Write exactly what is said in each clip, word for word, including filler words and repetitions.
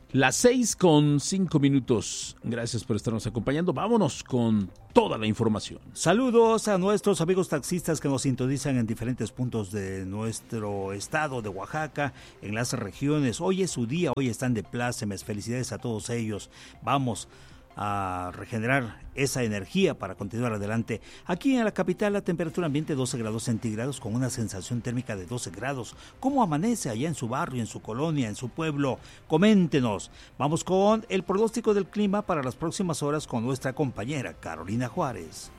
Las seis con cinco minutos. Gracias por estarnos acompañando. Vámonos con toda la información. Saludos a nuestros amigos taxistas que nos sintonizan en diferentes puntos de nuestro estado de Oaxaca, en las regiones. Hoy es su día, hoy están de plácemes. Felicidades a todos ellos. Vamos a regenerar esa energía para continuar adelante. Aquí en la capital la temperatura ambiente doce grados centígrados con una sensación térmica de doce grados. ¿Cómo amanece allá en su barrio, en su colonia, en su pueblo? Coméntenos. Vamos con el pronóstico del clima para las próximas horas con nuestra compañera Carolina Juárez.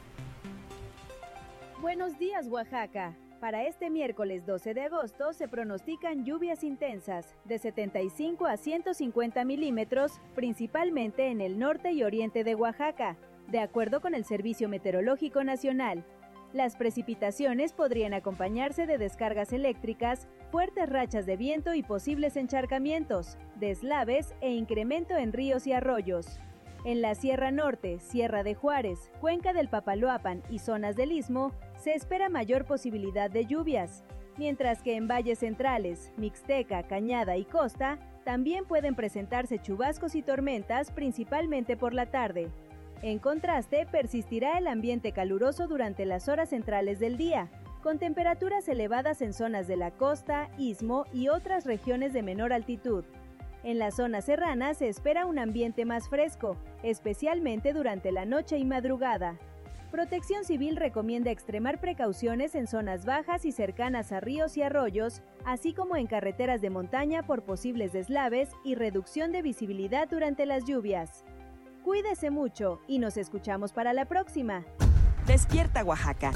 Buenos días, Oaxaca. Para este miércoles doce de agosto se pronostican lluvias intensas de setenta y cinco a ciento cincuenta milímetros, principalmente en el norte y oriente de Oaxaca, de acuerdo con el Servicio Meteorológico Nacional. Las precipitaciones podrían acompañarse de descargas eléctricas, fuertes rachas de viento y posibles encharcamientos, deslaves e incremento en ríos y arroyos. En la Sierra Norte, Sierra de Juárez, Cuenca del Papaloapan y zonas del Istmo, se espera mayor posibilidad de lluvias, mientras que en valles centrales, Mixteca, Cañada y Costa, también pueden presentarse chubascos y tormentas, principalmente por la tarde. En contraste, persistirá el ambiente caluroso durante las horas centrales del día, con temperaturas elevadas en zonas de la costa, Istmo y otras regiones de menor altitud. En la zona serrana se espera un ambiente más fresco, especialmente durante la noche y madrugada. Protección Civil recomienda extremar precauciones en zonas bajas y cercanas a ríos y arroyos, así como en carreteras de montaña por posibles deslaves y reducción de visibilidad durante las lluvias. Cuídese mucho y nos escuchamos para la próxima. Despierta, Oaxaca.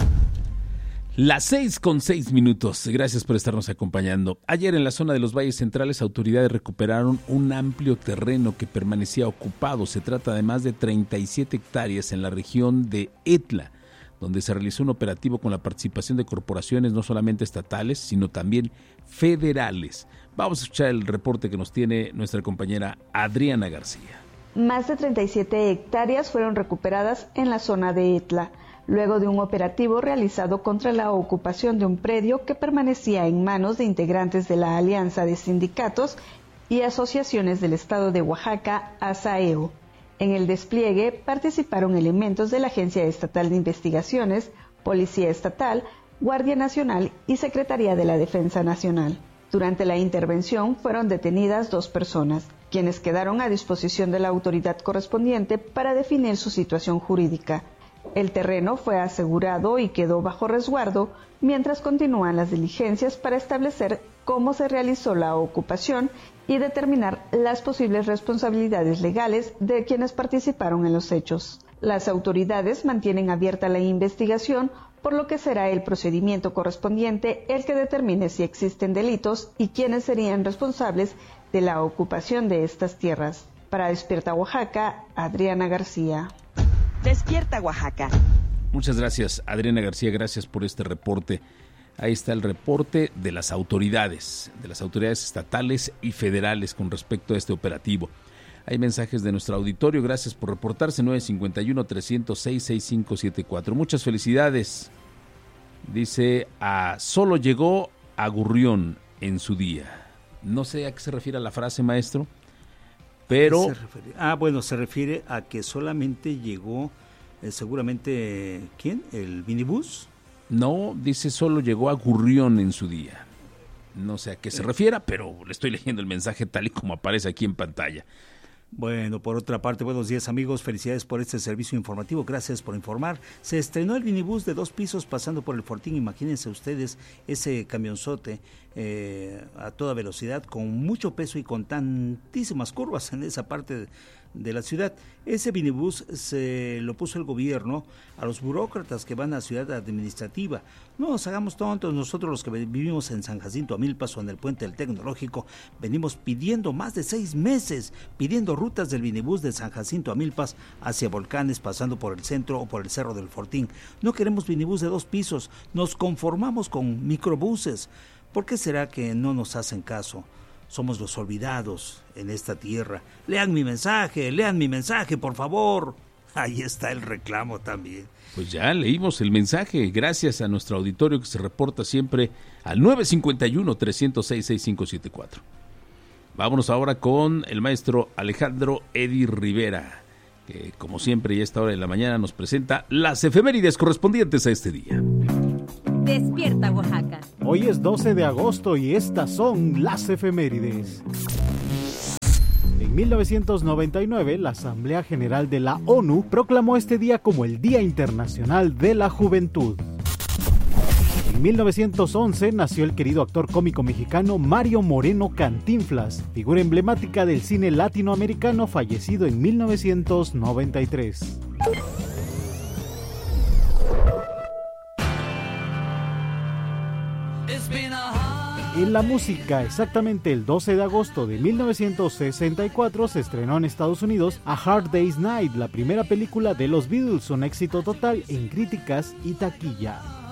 Las seis con seis minutos. Gracias por estarnos acompañando. Ayer en la zona de los valles centrales, autoridades recuperaron un amplio terreno que permanecía ocupado. Se trata de más de treinta y siete hectáreas en la región de Etla, donde se realizó un operativo con la participación de corporaciones no solamente estatales, sino también federales. Vamos a escuchar el reporte que nos tiene nuestra compañera Adriana García. Más de treinta y siete hectáreas fueron recuperadas en la zona de Etla, luego de un operativo realizado contra la ocupación de un predio que permanecía en manos de integrantes de la Alianza de Sindicatos y Asociaciones del Estado de Oaxaca, ASAEO. En el despliegue participaron elementos de la Agencia Estatal de Investigaciones, Policía Estatal, Guardia Nacional y Secretaría de la Defensa Nacional. Durante la intervención fueron detenidas dos personas, quienes quedaron a disposición de la autoridad correspondiente para definir su situación jurídica. El terreno fue asegurado y quedó bajo resguardo mientras continúan las diligencias para establecer cómo se realizó la ocupación y determinar las posibles responsabilidades legales de quienes participaron en los hechos. Las autoridades mantienen abierta la investigación, por lo que será el procedimiento correspondiente el que determine si existen delitos y quiénes serían responsables de la ocupación de estas tierras. Para Despierta Oaxaca, Adriana García. Despierta, Oaxaca. Muchas gracias, Adriana García, gracias por este reporte. Ahí está el reporte de las autoridades, de las autoridades estatales y federales con respecto a este operativo. Hay mensajes de nuestro auditorio, gracias por reportarse, nueve cinco uno, tres cero seis, seis cinco siete cuatro. Muchas felicidades. Dice, a solo llegó a Gurrión en su día. No sé a qué se refiere a la frase, maestro. Pero... Ah, bueno, se refiere a que solamente llegó, eh, seguramente, ¿quién? ¿El minibús? No, dice solo llegó a Gurrión en su día. No sé a qué se eh. refiera, pero le estoy leyendo el mensaje tal y como aparece aquí en pantalla. Bueno, por otra parte, buenos días amigos, felicidades por este servicio informativo, gracias por informar. Se estrenó el minibús de dos pisos pasando por el Fortín, imagínense ustedes ese camionzote eh, a toda velocidad, con mucho peso y con tantísimas curvas en esa parte de, de la ciudad. Ese minibús se lo puso el gobierno a los burócratas que van a la ciudad administrativa. No nos hagamos tontos, nosotros los que vivimos en San Jacinto Amilpas o en el Puente del Tecnológico, venimos pidiendo más de seis meses, pidiendo rutas del minibús de San Jacinto Amilpas hacia Volcanes, pasando por el centro o por el Cerro del Fortín. No queremos minibús de dos pisos, nos conformamos con microbuses. ¿Por qué será que no nos hacen caso? Somos los olvidados en esta tierra. Lean mi mensaje, lean mi mensaje, por favor. Ahí está el reclamo también. Pues ya leímos el mensaje, gracias a nuestro auditorio que se reporta siempre al nueve cinco uno, tres cero seis, seis cinco siete cuatro. Vámonos ahora con el maestro Alejandro Eddie Rivera, que como siempre y a esta hora de la mañana nos presenta las efemérides correspondientes a este día. Despierta Oaxaca. Hoy es doce de agosto y estas son las efemérides. En mil novecientos noventa y nueve, la Asamblea General de la ONU proclamó este día como el Día Internacional de la Juventud. En mil novecientos once nació el querido actor cómico mexicano Mario Moreno Cantinflas, figura emblemática del cine latinoamericano, fallecido en mil novecientos noventa y tres. En la música, exactamente el doce de agosto de mil novecientos sesenta y cuatro se estrenó en Estados Unidos A Hard Day's Night, la primera película de los Beatles, un éxito total en críticas y taquilla.